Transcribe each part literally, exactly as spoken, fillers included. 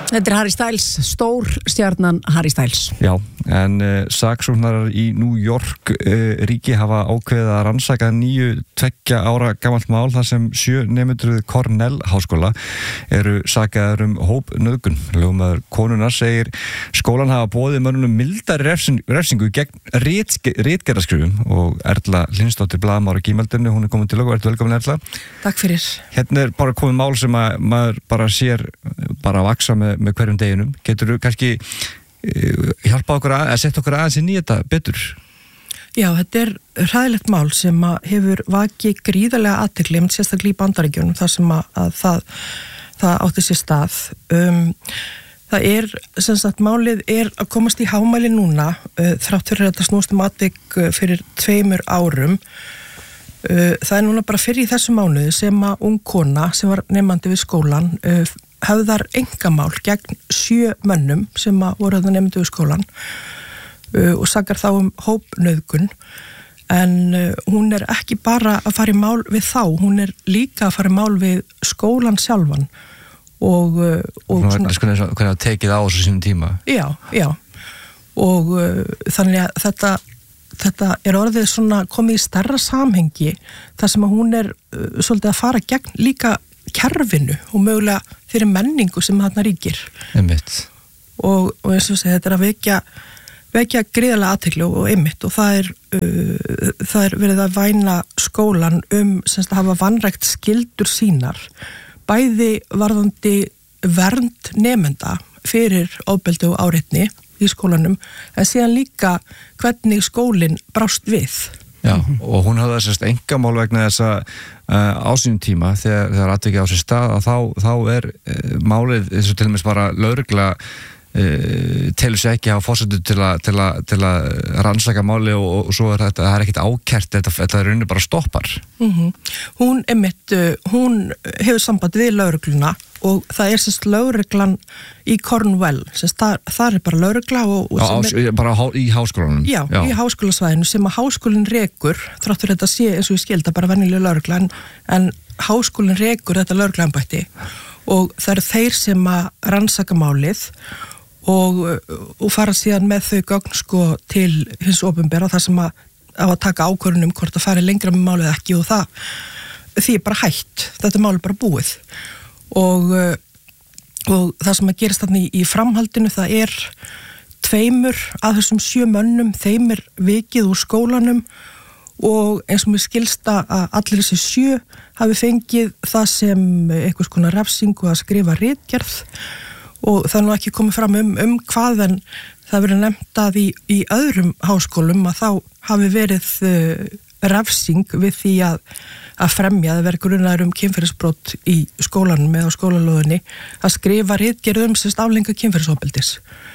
Þetta er Harry Styles, stór stjarnan Harry Styles. Já, en uh, saksóknarar í New York uh, ríki hafa ákveðið að rannsaka nýju tveggja ára gamalt mál þar sem sjö nemendur við Cornell háskóla eru sakaðir um hópnauðgun. Lögmaður konunnar segir skólan hafa boðið mönnunum mildari refsing, refsingu gegn ritgerðarskrifum og Erla Lindsdóttir blaðamaður á Gímaldinu, hún er komin til okkur. Ertu velkomin, Erla? Takk fyrir. Hérna er bara komið mál sem að maður bara sér bara að vaksa með með hverjum deginum. Getur þú kannski uh, hjálpa okkur að, að setja okkur aðeins inn í þetta betur? Já, þetta er hræðilegt mál sem að hefur vakið gríðarlega athygli, sérstaklega í Bandaríkjunum, þar sem að, að það, það átti sér stað. Um, það er, sem sagt, málið er að komast í hámæli núna, uh, þrátt fyrir þetta snúst um atvik uh, fyrir tveimur árum. Uh, það er núna bara fyrir í þessu mánuði sem að ung kona sem var nemandi við skólan uh, höfðar engamál gegn sjö mönnum sem að voru að nefndu við skólan uh, og sakar þá um hópnauðgun, en uh, hún er ekki bara að fara í mál við þá, hún er líka að fara í mál við skólan sjálfan og, uh, og svona, svona hvernig að tekið á þessu sínum tíma. Já, já og uh, þannig að þetta þetta er orðið svona komið í stærra samhengi þar sem að hún er uh, svolítið að fara gegn líka kerfinu og mögulega fyrir menningu sem þarna ríkir. Einmitt. Og, og eins og þessi, þetta er að vekja, vekja gríðarlega athygli og, og einmitt og það er, uh, það er verið að væna skólan um semst að hafa vanrækt skyldur sínar, bæði varðandi vernd nemenda fyrir ofbeldi og áreitni í skólanum, en síðan líka hvernig skólinn brást við. Já, og hún hafði þessast engamál vegna þess að uh, á sínum tíma þegar, þegar atvikið á sér stað að þá, þá er uh, málið eins og til og með bara lögregla uh, telur sér ekki að hafa forsendur til að til að, til að rannsaka máli og, og svo er þetta, það er ekkert ákært, þetta, þetta er rauninni bara stoppar. Mm-hmm. Hún einmitt, hún hefur samband við lögregluna og það er sérst lögreglan í Cornwall, sérst það, það er bara lögregla og, og Já, er, bara há, í háskólanum. Já, Já, í háskólasvæðinu sem að háskólinn rekur, þráttur þetta sé eins og ég skilda bara venjulega lögregla, en, en háskólinn rekur þetta lögreglaembætti og það eru þeir sem að rannsaka málið og, og fara síðan með þau gögn sko til hins opinbera þar sem að, að taka ákvörðun um hvort að fara lengra með málið ekki og það, því er bara hætt, þetta mál er bara búið. Og, og það sem að gerist þarna í, í framhaldinu, það er tveimur að þessum sjö mönnum, þeim er vikið úr skólanum og eins og mér skilst að allir þessi sjö hafi fengið það sem einhvers konar refsingu að skrifa ritgerð og það er nú ekki komið fram um, um hvað, en það verið nefnt að í, í öðrum háskólum að þá hafi verið uh, refsing við því að að fremja, það verður grunaður um kynferðisbrot í skólanum eða á skólalóðinni, að skrifa ritgerð um sérst afleiðingar kynferðisofbeldis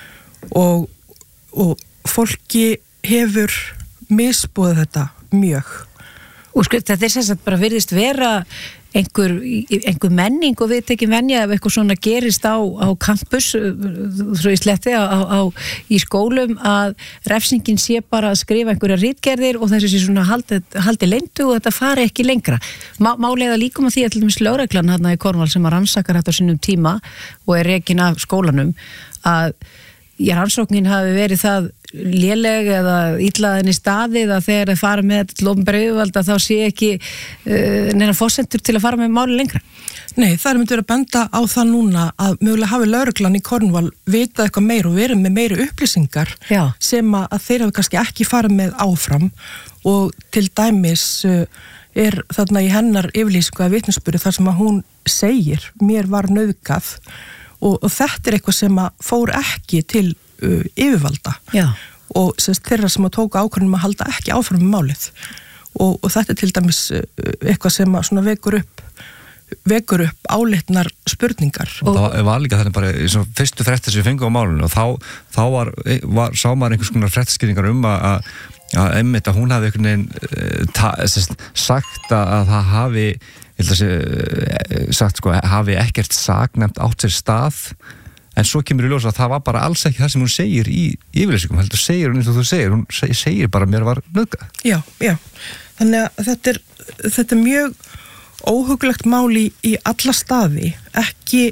og, og fólki hefur misboðið þetta mjög. Og sko, þetta er sérst að bara virðist vera einhver, einhver menning og við tekjum venja ef eitthvað svona gerist á, á campus, svo í sletti á, á, í skólum að refsingin sé bara að skrifa einhverja ritgerðir og þessu sé svona haldi, haldi leyndu og þetta fari ekki lengra. Má, málega líkum að því að til dæmis lögreglan hérna í Cornwall sem að rannsakar þetta á sínum tíma og er rekin af skólanum að í rannsóknin hafi verið það léleg eða illaðin í staðið að þegar það fara með þetta til opinbera yfirvalda þá sé ekki uh, neina forsendur til að fara með máli lengra. Nei, það er myndið verið að benda á það núna að mögulega hafi lögreglan í Cornwall vitað eitthvað meir og verið með meiri upplýsingar Já. sem að, að þeir hafi kannski ekki farið með áfram og til dæmis uh, er þarna í hennar yfirlýsingu að vitnisburði þar sem að hún segir mér var nauðgað og, og þetta er eitthvað sem að fór ekki til uh, yfirvalda Já. og semst þeirra sem að tóka ákvörðunum að halda ekki áfram með málið og, og þetta er til dæmis uh, eitthvað sem að svona vekur upp vekur upp álitnar spurningar. Og það var líka þannig bara eins og fyrstu fréttir sem við fengum á málinu og þá, þá var, var, sá maður einhvers konar fréttaskýringar um að, að, að einmitt að hún hafi einhvern veginn ta, sagt að það hafi ég held að sé, sagt sko, hafi ekkert saknæmt átt sér stað en svo kemur í ljós að það var bara alls ekki það sem hún segir í yfirlýsingum, heldur segir hún eins og þú segir, hún segir bara mér var nauðgað. Já, já, þannig að þetta er, þetta er mjög óhuggulegt mál í, í alla staði, ekki,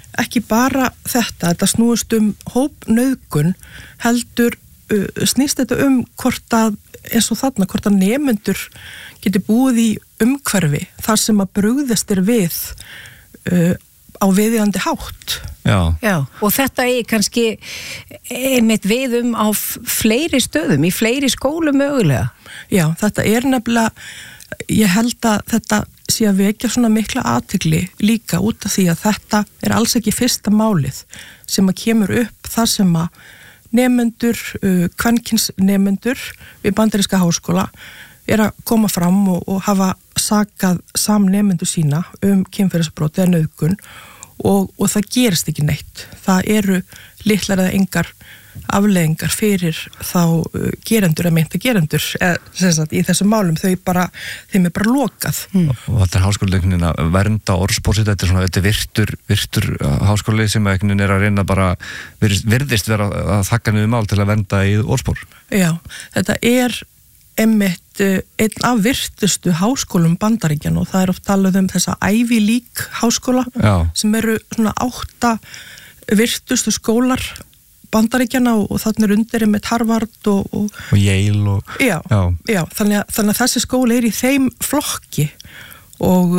ekki bara þetta, þetta snúist um hópnauðgun, heldur uh, snýst þetta um hvort að, eins og þarna, hvort að nemendur getur búið í umhverfi þar sem að brugðast er við uh, á viðjandi hátt. Já. Já, og þetta er kannski einmitt við um á fleiri stöðum, í fleiri skólum mögulega. Já, þetta er nefnilega, ég held að þetta sé að vekja svona mikla athygli líka út af því að þetta er alls ekki fyrsta málið sem að kemur upp þar sem að nemendur, uh, kvenkyns nemendur við bandaríska háskóla er að koma fram og, og hafa sakað samnemendur sína um kynferðisbrot eða nauðgun og, og það gerist ekki neitt. Það eru litlar eða engar afleiðingar fyrir þá uh, gerendur eða meinta gerendur eða, sagt, í þessum málum, þau bara, þeim er bara lokað. Mm. Og þetta er háskólaleikin að vernda orðspórsið, þetta er svona, þetta er virtur, virtur háskóli sem er að reyna bara, virðist vera að þakka niður mál til að vernda í orðspór. Já, þetta er einmitt einn af virtustu háskólum Bandaríkjanna og það er oft talað um þessa Ivy League háskóla. Já. Sem eru svona átta virtustu skólar Bandaríkjanna og, og þannig er undir með Harvard og, og, og Yale og já, já. já þannig, að, þannig að þessi skóli er í þeim flokki og,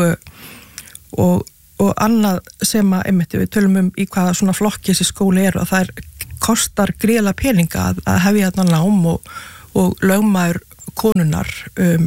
og, og annað sem að einmitt við tölum um í hvaða svona flokki þessi skóli er og það er, kostar gríðarlega peninga að, að hefja þarna nám og, og lögmaður konunar um,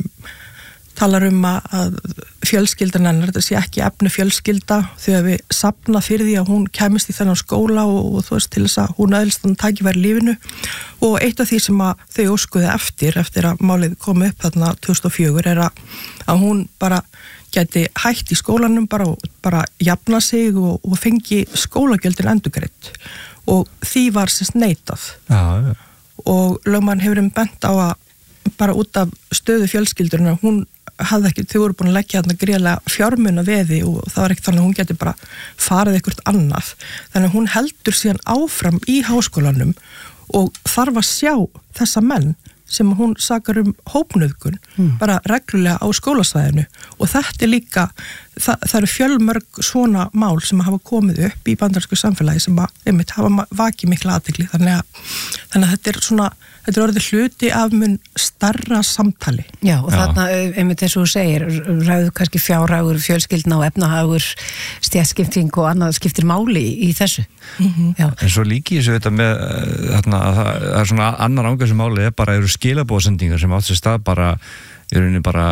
talar um að fjölskyldan hennar, þetta sé ekki efni fjölskylda þegar við safna fyrir því að hún kemist í þennan skóla og, og þú veist til þess að hún öðlist þannig tækifæri í lífinu og eitt af því sem að þau óskuði eftir, eftir að málið kom upp þarna tvö þúsund og fjögur er að, að hún bara geti hætt í skólanum bara, bara jafna sig og, og fengi skólagjöldin endurgreitt og því var sérst neitað. Já, já. Og lögmann hefur um bent á að bara út af stöðu fjölskyldurinn hún hafði ekki, þau voru búin að leggja þarna gríðarlega fjármuna veði og það var ekkert þannig að hún geti bara farið eitthvað annað þannig að hún heldur síðan áfram í háskólanum og þarf að sjá þessa menn sem hún sakar um hópnauðgun mm. bara reglulega á skólasvæðinu og þetta er líka, það, það eru fjölmörg svona mál sem hafa komið upp í bandarísku samfélagi sem að einmitt hafa vakið mikla athygli þannig að, þannig að þetta er svona Þetta er orðið hluti af mun starra samtali. Já, og þarna, einmitt þess að þú segir, ræðu kannski fjárhagur, fjölskyldna og efnahagur, stjætskipting og annað skiptir máli í þessu. Mm-hmm. Já. En svo líki þessu þetta með, þarna, að það, það er svona annar ángar sem máli er bara eru skilabóðsendingar sem átt sér stað bara í rauninni bara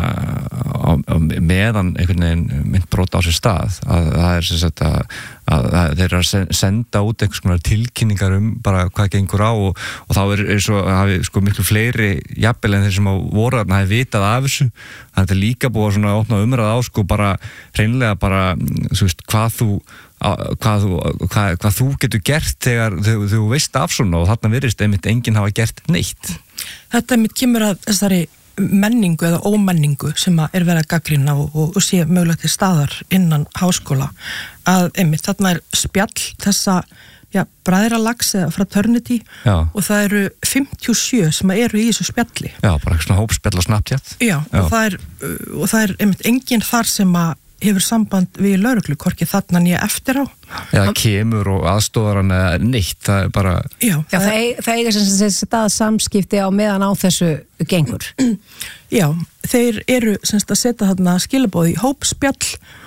á, á, meðan einhvern veginn myndbrot á sér stað að það er sem sagt að, að, að þeir eru að senda út einhvers konar tilkynningar um bara hvað gengur á og, og þá er, er svo hafi sko miklu fleiri jafnvel en þeir sem á voru að hafi vitað af þessu þannig að þetta er líka búið að svona opna umræða á sko bara hreinlega bara þú veist hvað þú Hvað þú, hvað, hvað þú getur gert þegar þú, þú veist af svona og þarna virðist einmitt enginn hafa gert neitt. Þetta einmitt kemur að þessari menningu eða ómenningu sem er verið að gagnrýna og, og, og sé mögulegt til staðar innan háskóla að einmitt þarna er spjall þessa já, bræðralags eða fraternity já. Og það eru fimmtíu og sjö sem eru í þessu spjalli. Já, bara svona hópspjall og Snapchat. Já, já. Og, það er, og það er einmitt enginn þar sem að hefur samband við lögreglu, hvorki þarna nýja eftir á. Eða kemur og aðstofar hann eða neitt, það er bara... Já, Já það, er, það eiga sem sem stað samskipti á meðan á þessu gengur. Já, þeir eru semst að setja þarna skilabóð í hópspjall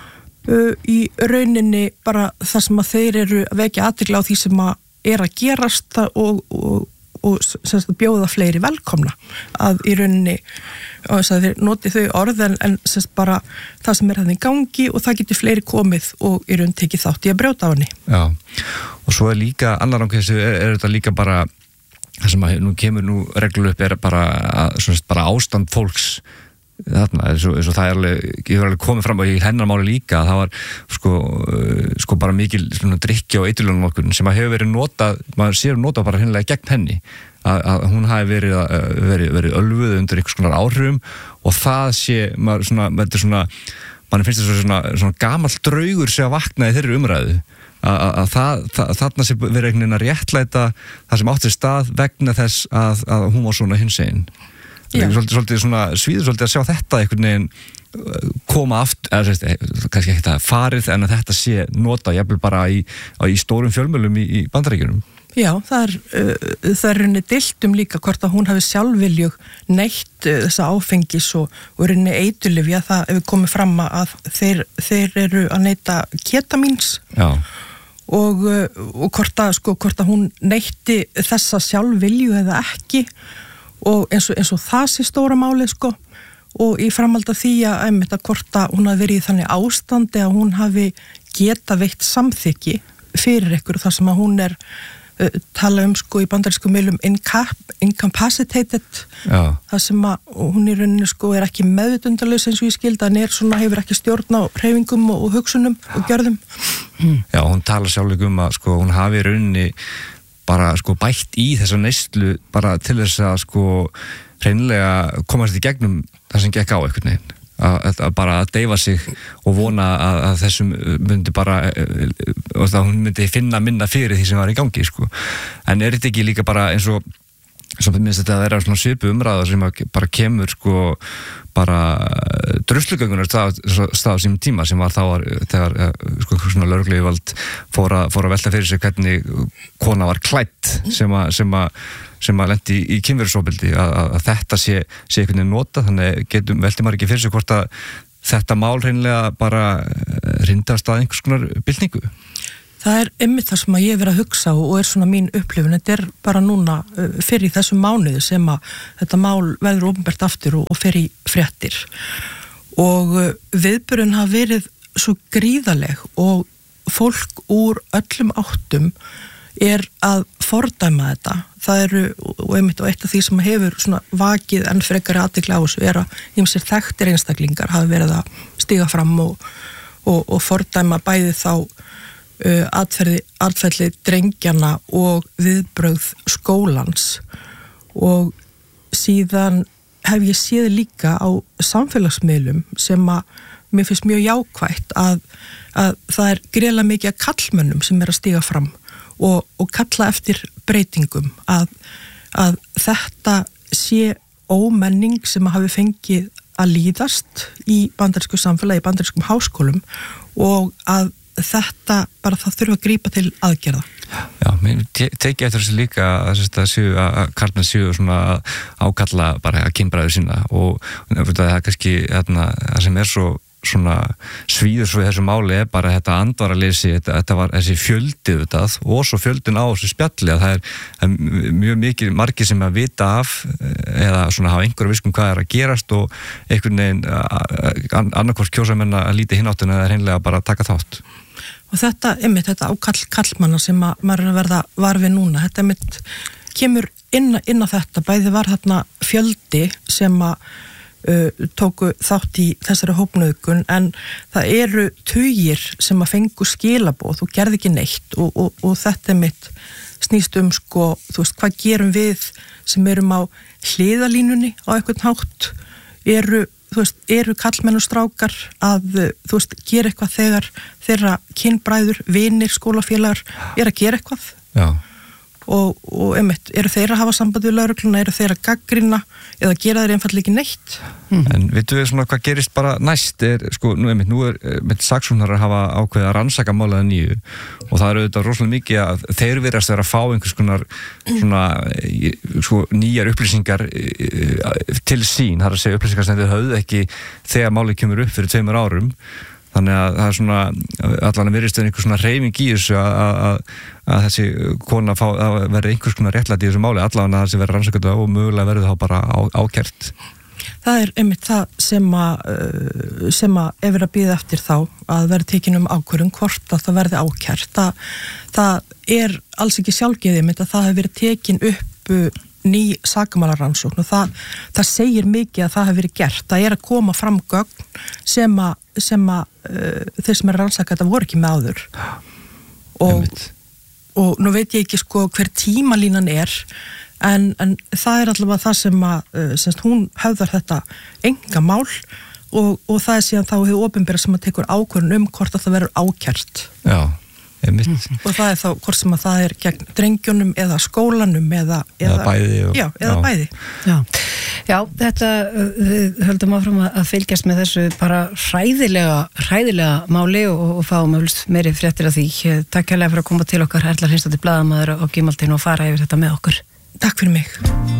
uh, í rauninni bara þar sem að þeir eru að vekja athygli á því sem að er að gerast og, og, og semst að bjóða fleiri velkomna að í rauninni og þess að þeir noti þau orð en, en semst bara það sem er þannig í gangi og það getur fleiri komið og í raun tekið þátt í að brjóta á henni. Já, og svo er líka annar ánkvæmst er, er þetta líka bara það sem að nú kemur nú reglur upp er bara, svona, bara ástand fólks þarna, eins og, eins og það er alveg, ég hefur alveg komið fram og í hennar máli líka, það var sko, sko bara mikil drykja og eiturlunum sem að hefur verið notað, maður sér notað bara hennilega gegn henni, að, að hún hafi verið, verið, verið ölvuð undir einhvers konar áhrifum og það sé, maður svona, þetta er svona, mann finnst þetta svona, svona gamall draugur sé að vakna í þeirri umræðu, að, að það, það, þarna sé verið einhvern veginn að réttlæta það sem átt sér stað vegna þess að, að hún var svona hinsegin. svolítið, svolítið svona svíður svolítið að sjá þetta einhvern veginn koma aftur, eða kannski ekki það farið, en að þetta sé nota jafnvel bara í, í stórum fjölmjölum í, í Bandaríkjunum. Já, það er, uh, það er henni diltum líka hvort að hún hafi sjálfviljug neitt uh, þessa áfengis og, og henni eiturlyfja, það hefur komið fram að þeir, þeir eru að neyta ketamíns og, uh, og hvort, að, sko, hvort að hún neytti þessa sjálfvilju eða ekki og eins og, eins og það sé stóra máli sko og í framhald af því að einmitt að hvort að hún hafi verið í þannig ástandi að hún hafi geta veitt samþykki fyrir ykkur þar sem að hún er Uh, tala um sko í bandarískum miðlum incapacitated Já. Það sem að hún í rauninu sko er ekki meðvitundarlaus eins og ég skildi hann er svona hefur ekki stjórn á hreyfingum og, og hugsunum og gjörðum mm. Já, hún tala sjálflega um að sko hún hafi í rauninni bara sko bætt í þessa neyslu bara til þess að sko hreinlega komast í gegnum það sem gekk á einhvern veginn Að, að bara að deyfa sig og vona að, að þessum myndi bara að hún myndi finna minna fyrir því sem var í gangi sko. En er þetta ekki líka bara eins og sem minnst þetta að vera svona svipu umræða sem bara kemur sko bara druslugöngunar stað, stað á sínum tíma sem var þá var, þegar sko svona lögregluyfirvald fór að, fór að velta fyrir sig hvernig kona var klædd sem að, sem að sem að lendi í, í kynferðisofbeldi að, að, að þetta sé, sé einhvern veginn nota þannig getum velti maður ekki fyrir sig hvort að þetta mál hreinlega bara rindast að einhvers konar byltingu. Það er einmitt það sem að ég hef verið að hugsa og er svona mín upplifun, þetta er bara núna fyrir þessum mánuði sem að þetta mál verður opinbert aftur og, og fyrir fréttir og viðburðin hafa verið svo gríðaleg og fólk úr öllum áttum er að fordæma þetta. Það eru, og einmitt og eitt af því sem hefur svona vakið enn frekari athygli á þessu er að ýmsir þekktir einstaklingar hafa verið að stíga fram og, og, og fordæma bæði þá uh, atferði, atferðli drengjana og viðbrögð skólans og síðan hef ég séð líka á samfélagsmiðlum sem að mér finnst mjög jákvætt að, að það er greiðlega mikið að kallmönnum sem er að stíga fram Og, og kalla eftir breytingum að, að þetta sé ómenning sem hafi fengið að líðast í bandarísku samfélagi, í bandarískum háskólum og að þetta bara það þurfa að grípa til aðgerða. Já, mér te tekið eftir þessu líka að þetta séu að karlmenn séu svona að ákalla bara að kynbræður sína og það er kannski þarna, það sem er svo svona svíður svo í þessu máli er bara þetta andvaraleysi, þetta, þetta var þessi fjöldið þetta og svo fjöldin á þessu spjalli að það er, er mjög mikið margir sem að vita af eða svona hafa einhverja viskum hvað er að gerast og einhvern veginn annarkvort kjósamenn að líti hinn áttuna eða hreinlega bara að taka þátt. Og þetta, einmitt, þetta ákall kallmanna sem að maður er að verða varfið núna, þetta einmitt kemur inn, inn á þetta, bæði var þarna fjöldi sem að Uh, tóku þátt í þessari hópnauðgun en það eru tugir sem að fengu skilaboð og gerði ekki neitt og, og, og þetta er mitt snýst um sko, þú veist, hvað gerum við sem erum á hliðalínunni á einhvern hátt eru, þú veist, eru kallmenn og strákar að, þú veist, gera eitthvað þegar þeirra kynbræður, vinir, skólafélagar er að gera eitthvað Já. og, og einmitt, eru þeir að hafa samband við lögregluna, eru þeir að gaggrina eða gera þeir einfallega ekki neitt mm. En veitum við svona hvað gerist bara næst er, sko, nú einmitt, nú er með saksóknarar að hafa ákveðið að rannsaka málaða nýju og það eru auðvitað rosalega mikið að þeir virðast vera að fá einhvers konar svona, sko, nýjar upplýsingar til sín, það er að segja upplýsingar sem þau höfðu ekki þegar málið kemur upp fyrir tveimur árum þannig að það er svona, allan að virðist einhver svona hreyfing í þessu að, að, að þessi kona fá, að verði einhvers konar réttlæti í þessu máli, allan að þessi verði rannsakað og mögulega verði þá bara á, ákært. Það er einmitt það sem að, sem að ef er að bíða eftir þá að verði tekin um ákvörðun hvort að það verði ákært. Það, það er alls ekki sjálfgefið einmitt að það hefur verið tekin upp ný sakamálarannsókn og það, það segir mikið að það hefur verið gert. Það er að koma fram gögn sem að, sem að uh, þeir sem er rannsakað þetta voru ekki með áður. Og, og nú veit ég ekki sko hver tímalínan er en, en það er allavega það sem að uh, semst, hún höfðar þetta enga mál og, og það er síðan þá hefur opinbera sem að tekur ákvörðun um hvort að það verður ákært. Já. Mm. Og það er þá hvort sem að það er gegn drengjunum eða skólanum eða, eða, eða bæði og, já, eða já. bæði já. Já, þetta, við höldum áfram að fylgjast með þessu bara hræðilega, hræðilega máli og, og fáum meiri fréttir af því. Takk kærlega fyrir að koma til okkar, Erla Hreinsdóttir blaðamaður á Gimaldinu og fara yfir þetta með okkur. Takk fyrir mig.